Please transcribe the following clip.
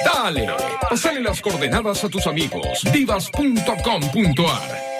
Dale, pasale las coordenadas a tus amigos. Divas.com.ar